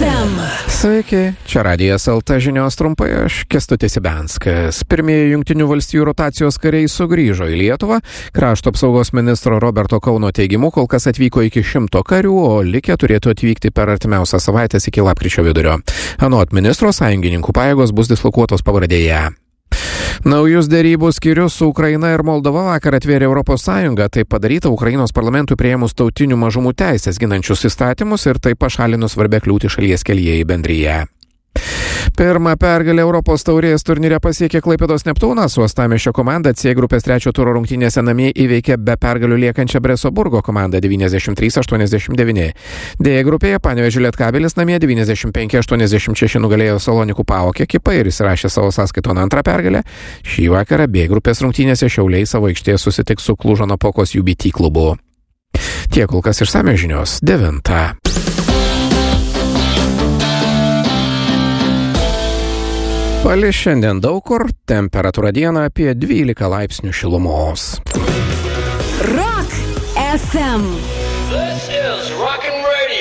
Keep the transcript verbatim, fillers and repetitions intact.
M. Sveiki, čia Radijas L T žinios trumpai, aš Kęstutis Ibenskas. Pirmieji Jungtinių valstijų rotacijos kariai sugrįžo į Lietuvą. Krašto apsaugos ministro Roberto Kauno teigimu kol kas atvyko iki šimto karių, o likę turėtų atvykti per artimiausią savaitės iki lapkričio vidurio. Anot ministro, sąjungininkų pajėgos bus dislokuotos pavardėje. Naujus derybų skyrius su Ukraina ir Moldova vakar atvėrė Europos Sąjunga. Tai padaryta Ukrainos parlamentui priėmus tautinių mažumų teisės ginančius įstatymus ir taip pašalinus svarbę kliūtį šalies kelyje į bendriją. Pirmą pergalę Europos taurės turnyre pasiekė Klaipėdos Neptūnas, Uostamiesčio komanda C grupės trečio turo rungtynėse namie įveikė be pergalių liekančią Bresoburgo komandą devyniasdešimt trys aštuoniasdešimt devyni. D grupėje Panevėžio Lietkabelis namie devyniasdešimt penki aštuoniasdešimt šeši nugalėjo Salonikų PAOK ekipą ir įsirašė savo sąskaiton antrą pergalę. Šį vakarą B grupės rungtynėse Šiauliai savo aikštėje susitiks su Klužo Napokos U B T klubu. Tiek kol kas išsamios žinios devintą. Palis šiandien daug kur, temperatūra dieną apie dvylika laipsnių šilumos. Rock F M. This is Rock and Radio.